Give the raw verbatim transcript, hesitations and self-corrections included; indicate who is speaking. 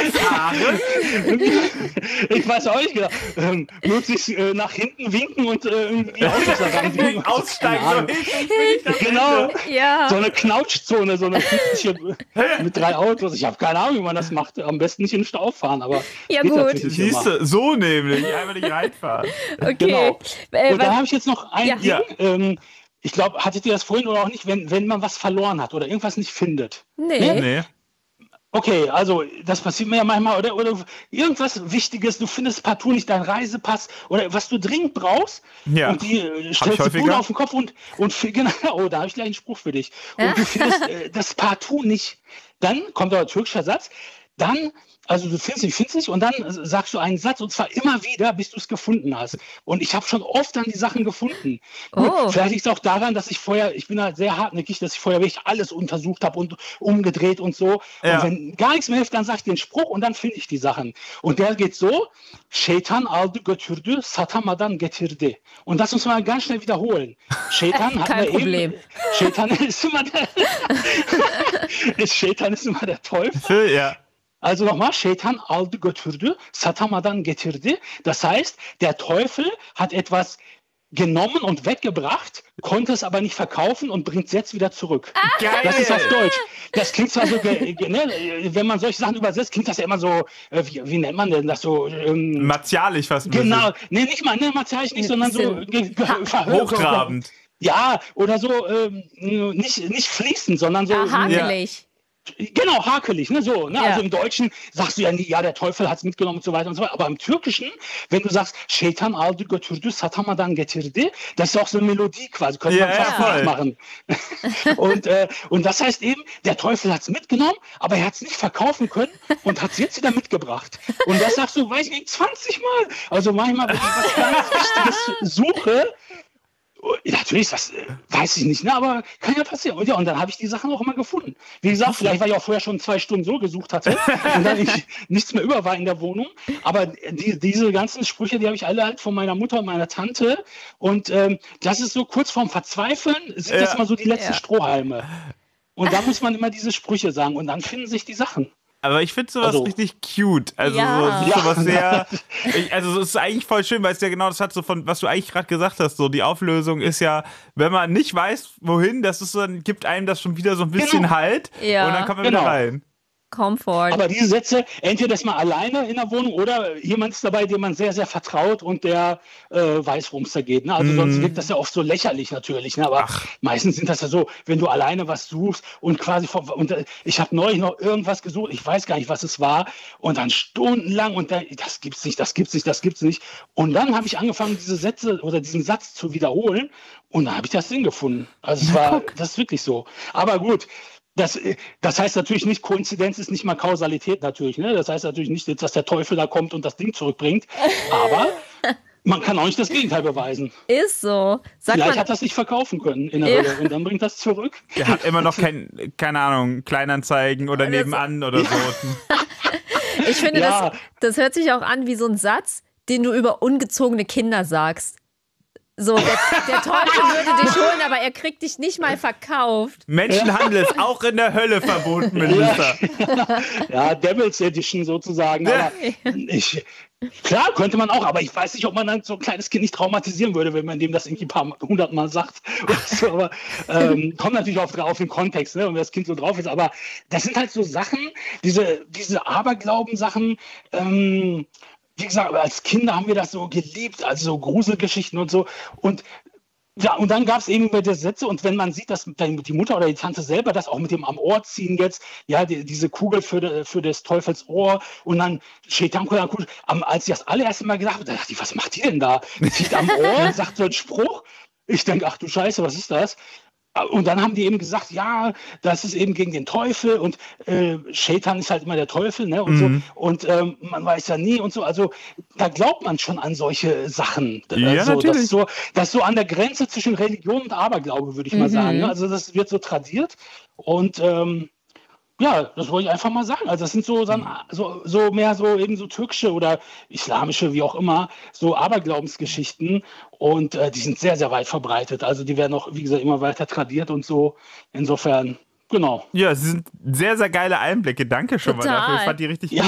Speaker 1: Haare?
Speaker 2: Ich weiß auch nicht genau. Ähm, möglichst äh, nach hinten winken und äh, irgendwie aussteigen.
Speaker 1: Wegen Aussteigen, so Hilfe, ich bin nicht das
Speaker 2: Genau.
Speaker 1: Ende.
Speaker 3: Ja.
Speaker 2: So eine Knautschzone, so eine künstliche mit drei Autos. Ich habe keine Ahnung, wie man das macht. Am besten nicht in den Stau fahren, aber
Speaker 3: Ja,
Speaker 2: geht
Speaker 3: gut.
Speaker 2: natürlich nicht
Speaker 1: Siehst
Speaker 2: immer.
Speaker 1: du, so nämlich, einfach nicht reinfahren.
Speaker 3: Okay.
Speaker 2: Genau.
Speaker 3: Äh,
Speaker 2: Und dann
Speaker 3: was-
Speaker 2: habe ich jetzt noch ein
Speaker 3: Ja.
Speaker 2: Ding.
Speaker 1: Ja.
Speaker 2: Ähm, ich glaube, hattet ihr das vorhin oder auch nicht, wenn, wenn man was verloren hat oder irgendwas nicht findet?
Speaker 3: nee.
Speaker 1: Nee.
Speaker 2: Okay, also das passiert mir ja manchmal, oder, oder irgendwas Wichtiges, du findest partout nicht deinen Reisepass oder was du dringend brauchst
Speaker 1: Ja.
Speaker 2: und die äh,
Speaker 1: Hab
Speaker 2: stellst
Speaker 1: ich
Speaker 2: die
Speaker 1: häufiger.
Speaker 2: Bude auf den Kopf und, und fi- genau, oh, da habe ich gleich einen Spruch für dich. Und du findest äh, das partout nicht. Dann kommt der türkische Satz, dann, also du findest nicht, findest nicht und dann äh, sagst du einen Satz und zwar immer wieder, bis du es gefunden hast. Und ich habe schon oft dann die Sachen gefunden. Gut,
Speaker 3: Oh.
Speaker 2: vielleicht liegt es auch daran, dass ich vorher, ich bin halt sehr hartnäckig, dass ich vorher wirklich alles untersucht habe und umgedreht und so.
Speaker 1: Ja.
Speaker 2: Und wenn gar nichts mehr hilft, dann sage ich den Spruch und dann finde ich die Sachen. Und der geht so, Şeytan aldı götürdü, satamadan getirdi. Und das muss man ganz schnell wiederholen. Şeytan hat
Speaker 3: Kein
Speaker 2: wir
Speaker 3: Problem.
Speaker 2: Eben, Şeytan ist immer der, Şeytan ist immer der Teufel.
Speaker 1: Für, ja.
Speaker 2: Also nochmal, Şeytan aldı götürdü, satamadan getirdi. Das heißt, der Teufel hat etwas genommen und weggebracht, konnte es aber nicht verkaufen und bringt es jetzt wieder zurück.
Speaker 1: Geil.
Speaker 2: Das ist auf Deutsch. Das klingt zwar so, ge- ge- ne, wenn man solche Sachen übersetzt, klingt das ja immer so, äh, wie, wie nennt man denn das so? Ähm,
Speaker 1: Martialisch fast ein bisschen.
Speaker 2: genau, nee, nicht mal, ne, martialisch nicht, sondern so
Speaker 3: bisschen
Speaker 2: ge- ge- verhö-
Speaker 1: Hochtrabend.
Speaker 2: Ja, oder so, ähm, nicht, nicht fließend, sondern so.
Speaker 3: Ah, hakelig.
Speaker 2: Genau, hakelig, ne, so. Ne?
Speaker 3: Ja.
Speaker 2: Also im Deutschen sagst du ja nie, ja, der Teufel hat es mitgenommen und so weiter und so weiter. Aber im Türkischen, wenn du sagst, Şeytan aldı götürdü, satamadan getirdi, das ist auch so eine Melodie quasi, könnte
Speaker 1: Ja,
Speaker 2: man fast
Speaker 1: ja, voll.
Speaker 2: nachmachen. und, äh, und das heißt eben, der Teufel hat es mitgenommen, aber er hat es nicht verkaufen können und hat es jetzt wieder mitgebracht. Und das sagst du, weiß ich nicht, zwanzig Mal. Also manchmal, wenn ich was ganz Wichtiges suche, natürlich ist das, äh, weiß ich nicht, ne, aber kann ja passieren. Und ja, und dann habe ich die Sachen auch immer gefunden. Wie gesagt, vielleicht, weil ich auch vorher schon zwei Stunden so gesucht hatte und dann ich nichts mehr über war in der Wohnung. Aber die, diese ganzen Sprüche, die habe ich alle halt von meiner Mutter und meiner Tante. Und ähm, das ist so kurz vorm Verzweifeln, sind
Speaker 1: Ja.
Speaker 2: das mal so die letzten
Speaker 3: Ja.
Speaker 2: Strohhalme. Und da muss man immer diese Sprüche sagen und dann finden sich die Sachen.
Speaker 1: Aber ich finde sowas
Speaker 2: Also-
Speaker 1: richtig cute. Also
Speaker 3: Ja.
Speaker 1: so, es ist
Speaker 2: Ja.
Speaker 1: sowas sehr. Ich, also es ist eigentlich voll schön, weil es ja genau das hat, so von, was du eigentlich gerade gesagt hast. So, die Auflösung ist ja, wenn man nicht weiß, wohin, das ist so, dann gibt einem das schon wieder so ein bisschen
Speaker 2: Genau.
Speaker 1: Halt.
Speaker 3: Ja.
Speaker 1: Und dann kommt man
Speaker 2: Genau.
Speaker 1: wieder rein.
Speaker 3: Comfort.
Speaker 2: Aber diese Sätze, entweder ist man alleine in der Wohnung oder jemand ist dabei, dem man sehr, sehr vertraut und der äh, weiß, worum es da geht. Ne? Also sonst wirkt das ja oft so lächerlich natürlich. Ne? Aber meistens sind das ja so, wenn du alleine was suchst und quasi vom, und äh, ich habe neulich noch irgendwas gesucht, ich weiß gar nicht, was es war und dann stundenlang und dann, das gibt's nicht, das gibt's nicht, das gibt's nicht. Und dann habe ich angefangen, diese Sätze oder diesen Satz zu wiederholen und dann habe ich das Sinn gefunden. Also es war, das ist wirklich so. Aber gut. Das, das heißt natürlich nicht, Koinzidenz ist nicht mal Kausalität natürlich. Ne? Das heißt natürlich nicht, jetzt, dass der Teufel da kommt und das Ding zurückbringt. Aber man kann auch nicht das Gegenteil beweisen.
Speaker 3: Ist so. Sag
Speaker 2: Vielleicht
Speaker 3: mal,
Speaker 2: hat das nicht verkaufen können in der
Speaker 3: Ja.
Speaker 2: Hölle und dann bringt das zurück.
Speaker 1: Der hat immer noch kein, keine Ahnung, Kleinanzeigen oder
Speaker 3: Oder so.
Speaker 1: nebenan oder so.
Speaker 3: ich finde,
Speaker 2: Ja.
Speaker 3: das, das hört sich auch an wie so ein Satz, den du über ungezogene Kinder sagst. So, der, der Teufel würde dich holen, aber er kriegt dich nicht mal verkauft.
Speaker 1: Menschenhandel ist auch in der Hölle verboten, Melissa.
Speaker 2: Ja, Devil's Edition sozusagen. Aber ich, klar, könnte man auch, aber ich weiß nicht, ob man dann so ein kleines Kind nicht traumatisieren würde, wenn man dem das irgendwie ein paar hundert Mal sagt. Oder so, aber ähm, kommt natürlich auf, auf den Kontext, ne, und wie das Kind so drauf ist. Aber das sind halt so Sachen, diese, diese Aberglauben-Sachen, ähm, wie gesagt, als Kinder haben wir das so geliebt, also so Gruselgeschichten und so. Und ja, und dann gab es eben über die Sätze, und wenn man sieht, dass die Mutter oder die Tante selber das auch mit dem am Ohr ziehen jetzt, ja, die, diese Kugel für, de, für des Teufels Ohr und dann Şeytan Kugel, als ich das allererste Mal gesagt habe, da dachte ich, was macht die denn da? Zieht am Ohr, sagt so einen Spruch. Ich denke, ach du Scheiße, was ist das? Und dann haben die eben gesagt, ja, das ist eben gegen den Teufel und äh, Şeytan ist halt immer der Teufel, ne, und
Speaker 1: Mhm.
Speaker 2: so. Und ähm, man weiß ja nie und so. Also da glaubt man schon an solche Sachen.
Speaker 1: Ja,
Speaker 2: so,
Speaker 1: natürlich.
Speaker 2: Das ist so, das ist so an der Grenze zwischen Religion und Aberglaube, würde ich mal sagen. Ne? Also das wird so tradiert und ähm, ja, das wollte ich einfach mal sagen. Also das sind so, dann, so, so mehr so eben so türkische oder islamische, wie auch immer, so Aberglaubensgeschichten. Und äh, die sind sehr, sehr weit verbreitet. Also die werden auch, wie gesagt, immer weiter tradiert und so. Insofern, genau.
Speaker 1: Ja, es sind sehr, sehr geile Einblicke. Danke schon mal
Speaker 3: Total.
Speaker 1: dafür. Ich fand die richtig
Speaker 2: Ja.